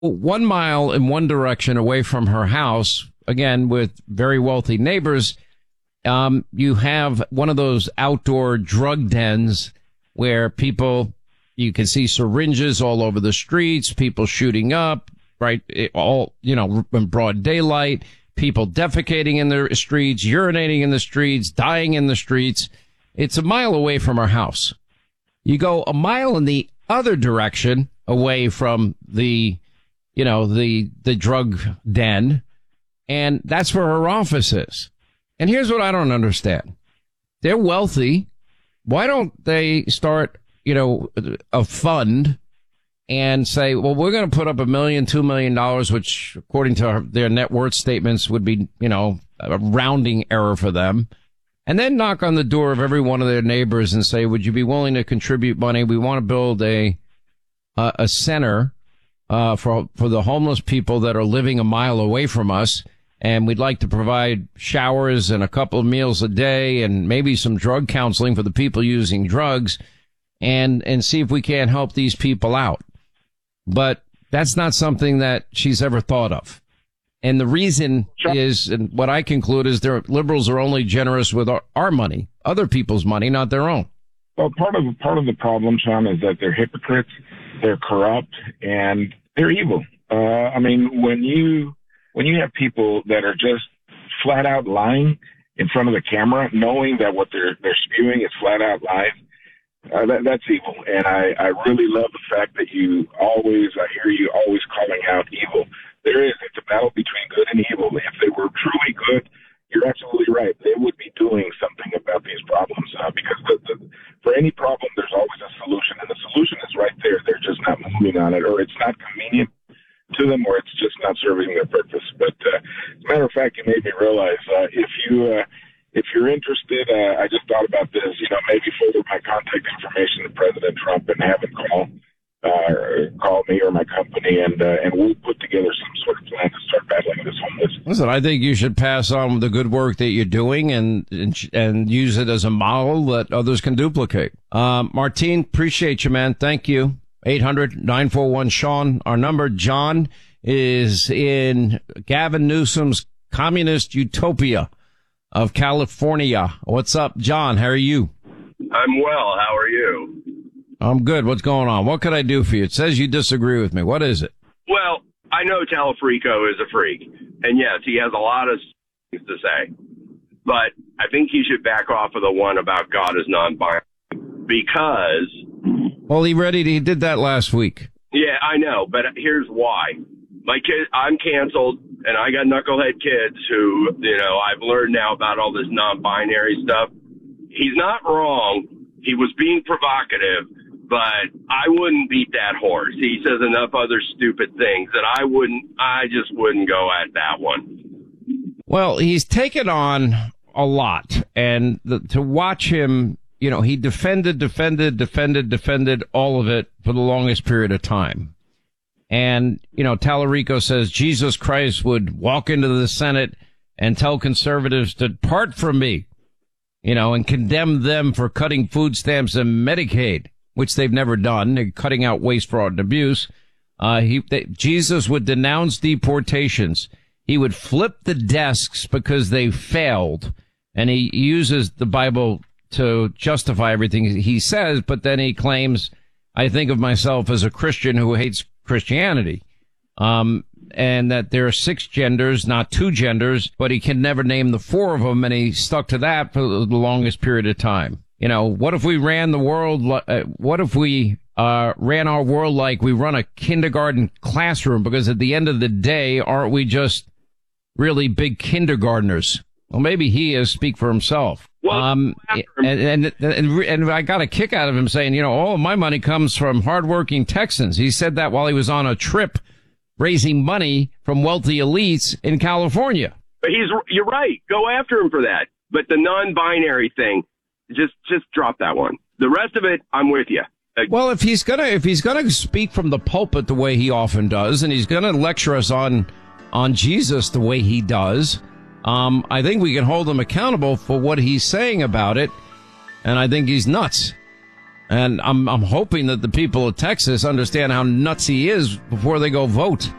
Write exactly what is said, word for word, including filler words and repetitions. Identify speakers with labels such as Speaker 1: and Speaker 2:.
Speaker 1: one mile in one direction away from her house, again, with very wealthy neighbors, um, you have one of those outdoor drug dens where people, you can see syringes all over the streets, people shooting up, right? It all, you know, in broad daylight, people defecating in the streets, urinating in the streets, dying in the streets. It's a mile away from our house. You go a mile in the other direction away from the, you know, the, the drug den, and that's where her office is. And here's what I don't understand. They're wealthy. Why don't they start, you know, a fund and say, well, we're going to put up a million, two million dollars, which according to their net worth statements would be, you know, a rounding error for them. And then knock on the door of every one of their neighbors and say, would you be willing to contribute money? We want to build a, a, a center, uh, for, for the homeless people that are living a mile away from us. And we'd like to provide showers and a couple of meals a day and maybe some drug counseling for the people using drugs, and, and see if we can't help these people out. But that's not something that she's ever thought of. And the reason is, and what I conclude is, their liberals are only generous with our, our money, other people's money, not their own.
Speaker 2: Well, part of part of the problem, Sean, is that they're hypocrites, they're corrupt, and they're evil. Uh, I mean, when you when you have people that are just flat out lying in front of the camera, knowing that what they're they're spewing is flat out lies, uh, that, that's evil. And I, I really love the fact that you always, I hear you always calling out evil. There is, it's a battle between good and evil. If they were truly good, you're absolutely right. They would be doing something about these problems, uh, because the, the, for any problem, there's always a solution, and the solution is right there. They're just not moving on it, or it's not convenient to them, or it's just not serving their purpose. But uh, as a matter of fact, you made me realize, uh, if you uh, if you're interested, uh, I just thought about this. You know, maybe forward my contact information to President Trump and have him call. Uh, call me or my company, and uh, and we'll put together some sort of plan to start battling this homeless.
Speaker 1: Listen, I think you should pass on the good work that you're doing and and, and use it as a model that others can duplicate. Um, Martine, appreciate you, man. Thank you. eight hundred nine four one Sean, our number. John is in Gavin Newsom's communist utopia of California. What's up, John? How are you?
Speaker 3: I'm well. How are you?
Speaker 1: I'm good. What's going on? What could I do for you? It says you disagree with me. What is it?
Speaker 3: Well, I know Talafrico is a freak, and yes, he has a lot of things to say, but I think he should back off of the one about God is non-binary, because...
Speaker 1: Well, he ready. He did that last week.
Speaker 3: Yeah, I know, but here's why. My kid, I'm canceled, and I got knucklehead kids who, you know, I've learned now about all this non-binary stuff. He's not wrong. He was being provocative, but I wouldn't beat that horse. He says enough other stupid things that I wouldn't, I just wouldn't go at that one.
Speaker 1: Well, he's taken on a lot, and the, to watch him, you know, he defended, defended, defended, defended all of it for the longest period of time. And, you know, Talarico says Jesus Christ would walk into the Senate and tell conservatives to depart from me, you know, and condemn them for cutting food stamps and Medicaid, which they've never done. They're cutting out waste, fraud, and abuse. Uh, he, they, Jesus would denounce deportations. He would flip the desks because they failed. And he uses the Bible to justify everything he says, but then he claims, I think of myself as a Christian who hates Christianity. Um, and that there are six genders, not two genders, but he can never name the four of them, and he stuck to that for the longest period of time. You know, what if we ran the world, uh, what if we uh ran our world like we run a kindergarten classroom? Because at the end of the day, aren't we just really big kindergartners? Well, maybe he is, speak for himself.
Speaker 3: Well,
Speaker 1: um, and, and, and, and I got a kick out of him saying, you know, all of my money comes from hardworking Texans. He said that while he was on a trip raising money from wealthy elites in California.
Speaker 3: But he's, you're right. Go after him for that. But the non-binary thing, just, just drop that one. The rest of it, I'm with you.
Speaker 1: Well, if he's gonna, if he's gonna speak from the pulpit the way he often does, and he's gonna lecture us on, on Jesus the way he does, um, I think we can hold him accountable for what he's saying about it. And I think he's nuts. And I'm I'm hoping that the people of Texas understand how nuts he is before they go vote.